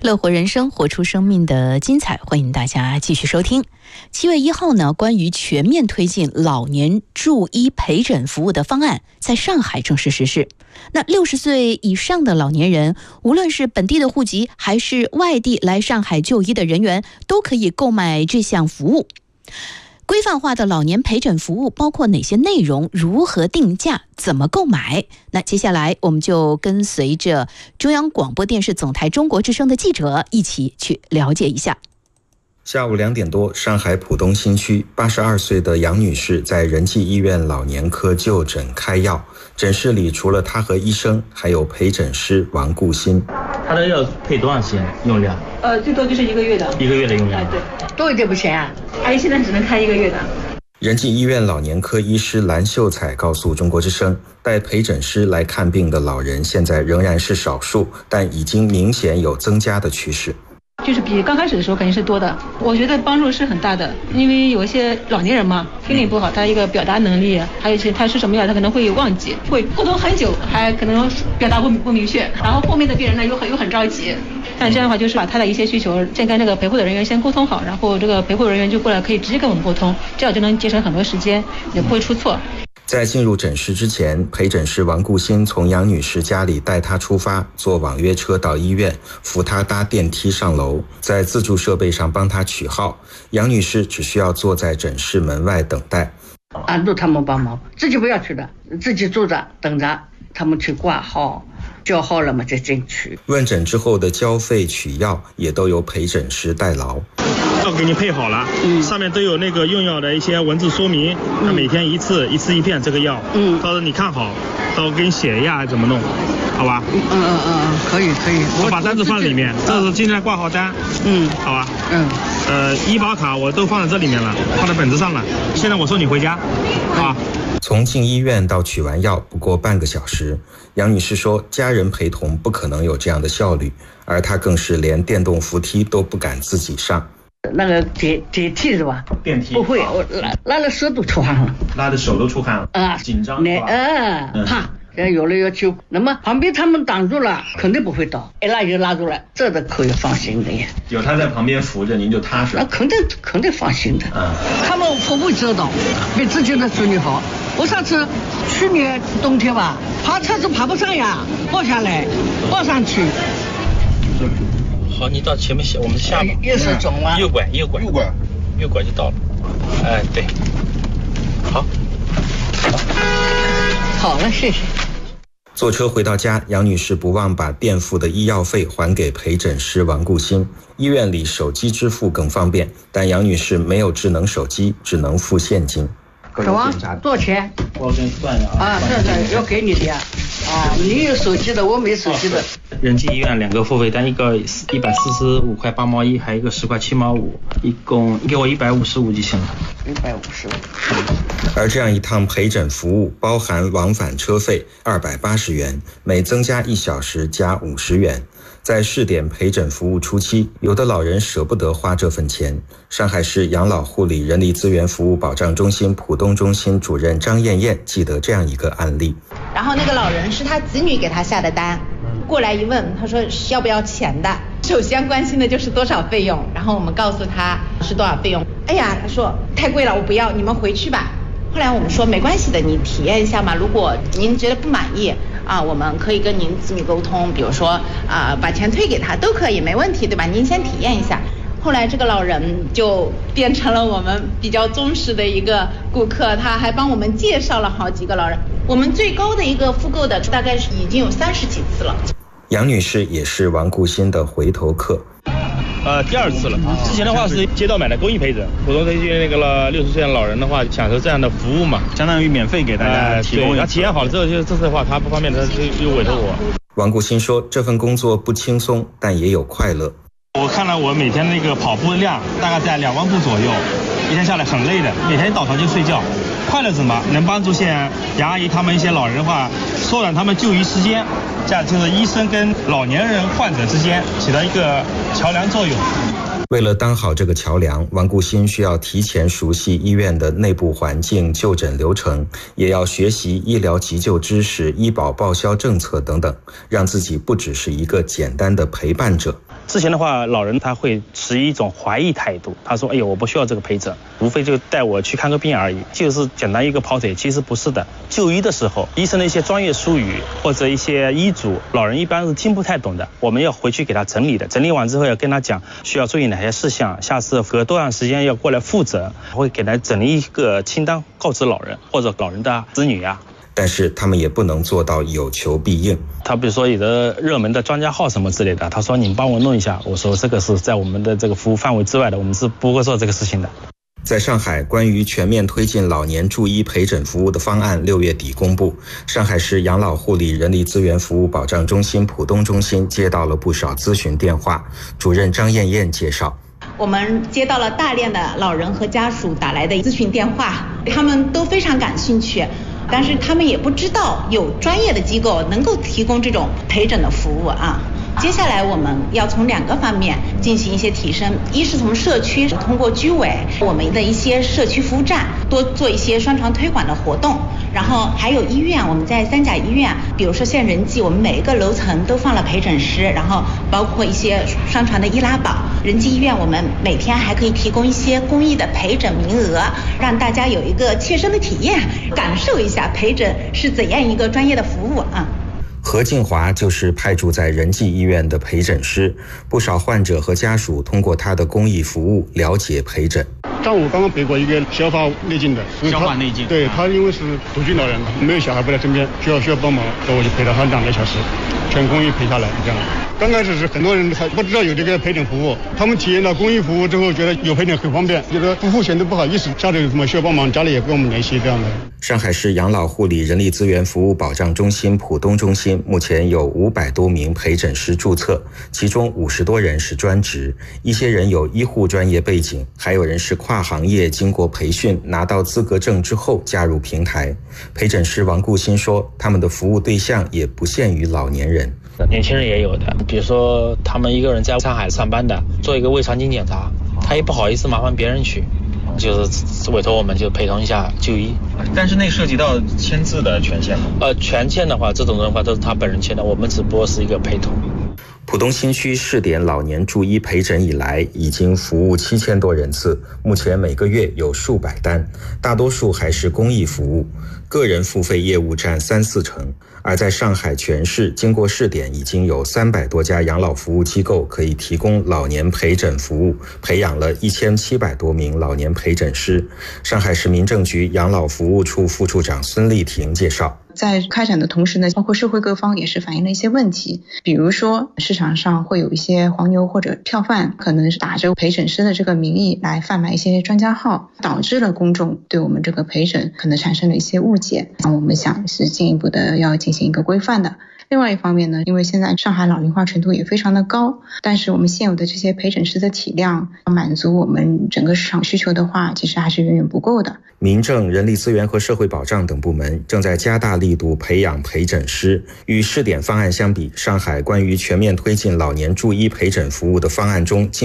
乐活人生，活出生命的精彩，欢迎大家继续收听。7月1号呢，关于全面推进老年助医陪诊服务的方案在上海正式实施。那60岁以上的老年人，无论是本地的户籍还是外地来上海就医的人员，都可以购买这项服务。规范化的老年陪诊服务包括哪些内容？如何定价？怎么购买？那接下来我们就跟随着中央广播电视总台中国之声的记者一起去了解一下。 下午2点多，上海浦东新区82岁的杨女士在仁济医院老年科就诊开药，诊室里除了她和医生，还有陪诊师王顾新。 他的药配多长时间用量？ 最多就是1个月的。 1个月的用量？ 对， 多一点不行啊。 阿姨现在只能开1个月的。 仁济医院老年科医师蓝秀彩告诉中国之声，带陪诊师来看病的老人现在仍然是少数，但已经明显有增加的趋势。 就是比刚开始的时候肯定是多的，我觉得帮助是很大的，因为有一些老年人嘛，听力不好，他一个表达能力，还有一些他吃什么药，他可能会忘记，会沟通很久，还可能表达不明确，然后后面的病人呢又很着急。但这样的话，就是把他的一些需求先跟这个陪护的人员先沟通好，然后这个陪护人员就过来可以直接跟我们沟通，这样就能节省很多时间，也不会出错。 在进入诊室之前，陪诊师王顾新从杨女士家里带她出发，坐网约车到医院，扶她搭电梯上楼，在自助设备上帮她取号。杨女士只需要坐在诊室门外等待。 按住他们帮忙，自己不要去的，自己坐着等着他们去挂号，叫号了嘛再进去。 问诊之后的交费取药也都由陪诊师代劳。 药给你配好了，上面都有那个用药的一些文字说明，每天一次一片这个药，到时候你看好，到时候给你写一下怎么弄，好吧？ 可以。 我把单子放里面，这是今天的挂号单，好吧？医保卡我都放在这里面了，放在本子上了。现在我送你回家，好吧？ 从进医院到取完药不过半个小时，杨女士说家人陪同不可能有这样的效率，而她更是连电动扶梯都不敢自己上。 那个电梯是吧？ 电梯不会，我拉了手都出汗了， 拉的手都出汗了，紧张是吧？ 怕。有了要求，那么旁边他们挡住了，肯定不会倒，一拉就拉住了，这都可以放心的呀。 有他在旁边扶着，您就踏实。 那肯定放心的。他们不会知道，比自己的子女好。我上次去年冬天吧，爬车子爬不上呀，抱下来，抱上去。 好，你到前面我们下吧。 又是转弯。右拐就到了。对。 好了，谢谢。 坐车回到家，杨女士不忘把垫付的医药费还给陪诊师王顾新。医院里手机支付更方便，但杨女士没有智能手机，只能付现金。 小王，多少钱？ 我给你算一下啊。 这要给你的呀。你有手机的，我没手机的。 仁济医院2个付费单，一个145块8毛1，还有一个10块7毛5，一共给我155就行了。 155。 而这样一趟陪诊服务包含往返车费280元，每增加1小时加50元。在试点陪诊服务初期，有的老人舍不得花这份钱。上海市养老护理人力资源服务保障中心浦东中心主任张艳艳记得这样一个案例。 然后那个老人是他子女给他下的单，过来一问，他说要不要钱的，首先关心的就是多少费用，然后我们告诉他是多少费用。哎呀，他说太贵了，我不要，你们回去吧。后来我们说没关系的，你体验一下嘛，如果您觉得不满意我们可以跟您子女沟通，比如说把钱退给他都可以，没问题，对吧？您先体验一下。后来这个老人就变成了我们比较忠实的一个顾客，他还帮我们介绍了好几个老人。我们最高的一个复购的大概是已经有30几次了。 杨女士也是王顾新的回头客。 第2次了。之前的话是街道买的公益陪诊，普通推荐那个60岁的老人的话，享受这样的服务嘛，相当于免费给大家提供。他体验好了之后，这次的话他不方便，他就委托我。 王顾新说，这份工作不轻松，但也有快乐。 我看了我每天那个跑步的量，大概在2万步左右，一天下来很累的，每天倒头就睡觉。快乐什么？能帮助现在杨阿姨他们一些老人的话，缩短他们就医时间，这样就是医生跟老年人患者之间起到一个桥梁作用。 为了当好这个桥梁，王顾新需要提前熟悉医院的内部环境、就诊流程，也要学习医疗急救知识、医保报销政策等等，让自己不只是一个简单的陪伴者。 之前的话，老人他会持一种怀疑态度，他说：“哎呦，我不需要这个陪诊，无非就带我去看个病而已，就是简单一个跑腿。”其实不是的，就医的时候，医生的一些专业术语或者一些医嘱，老人一般是听不太懂的，我们要回去给他整理的。整理完之后要跟他讲需要注意哪些事项，下次隔多长时间要过来复诊，会给他整理一个清单，告知老人或者老人的子女啊。 但是他们也不能做到有求必应。 他比如说有的热门的专家号什么之类的，他说你帮我弄一下，我说这个是在我们的这个服务范围之外的，我们是不会做这个事情的。 在上海，关于全面推进老年助医陪诊服务的方案6月底公布。上海市养老护理人力资源服务保障中心浦东中心接到了不少咨询电话，主任张艳艳介绍。 我们接到了大量的老人和家属打来的咨询电话，他们都非常感兴趣，但是他们也不知道有专业的机构能够提供这种陪诊的服务啊。接下来我们要从2个方面进行一些提升，一是从社区通过居委我们的一些社区服务站多做一些宣传推广的活动，然后还有医院，我们在3甲医院，比如说像仁济，我们每一个楼层都放了陪诊师，然后包括一些宣传的易拉宝。仁济医院我们每天还可以提供一些公益的陪诊名额，让大家有一个切身的体验，感受一下陪诊是怎样一个专业的服务啊。 何静华就是派驻在仁济医院的陪诊师，不少患者和家属通过他的公益服务了解陪诊。 上午刚刚陪过一个消化内镜的， 消化内镜， 对，他因为是独居老人，没有小孩不在身边，需要帮忙，所以我就陪了他2个小时，全公益陪下来这样。刚开始是很多人还不知道有这个陪诊服务，他们体验到公益服务之后，觉得有陪诊很方便，觉得不付钱都不好意思，家里有什么需要帮忙，家里也跟我们联系这样的。 上海市养老护理人力资源服务保障中心浦东中心目前有500多名陪诊师注册，其中50多人是专职，一些人有医护专业背景，还有人是跨行业经过培训拿到资格证之后加入平台。陪诊师王顾新说，他们的服务对象也不限于老年人， 年轻人也有的，比如说他们一个人在上海上班的，做一个胃肠镜检查，他也不好意思麻烦别人去，就是委托我们就陪同一下就医。 但是那涉及到签字的权限吗？ 权限的话，这种的话都是他本人签的，我们只不过是一个陪同。 浦东新区试点老年助医陪诊以来，已经服务7000多人次，目前每个月有数百单，大多数还是公益服务，个人付费业务占3-4成。而在上海全市，经过试点，已经有300多家养老服务机构可以提供老年陪诊服务，培养了1700多名老年陪诊师。上海市民政局养老服务处副处长孙丽婷介绍。 在开展的同时呢，包括社会各方也是反映了一些问题，比如说市场上会有一些黄牛或者票贩，可能是打着陪诊师的这个名义来贩卖一些专家号，导致了公众对我们这个陪诊可能产生了一些误解。我们想是进一步的要进行一个规范的。另外一方面呢，因为现在上海老龄化程度也非常的高，但是我们现有的这些陪诊师的体量满足我们整个市场需求的话，其实还是远远不够的。 民政、人力资源和社会保障等部门正在加大力度培养陪诊师。与试点方案相比，上海关于全面推进老年助医陪诊服务的方案中